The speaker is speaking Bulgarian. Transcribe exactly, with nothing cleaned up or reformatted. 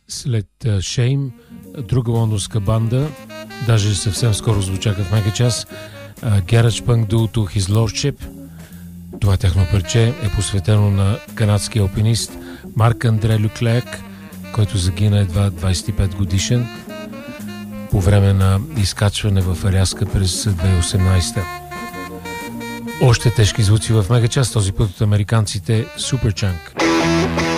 След Shame, друга лондонска банда, даже съвсем скоро звучаха в Мегачас, Garage Punk дуото His Lordship. Това тяхно парче е посветено на канадския алпинист Марк Андре Люклек, който загина едва двайсет и пет годишен по време на изкачване в Аляска през две хиляди и осемнайсета. Още тежки звуци в Мегачас, този път от американците Superchunk.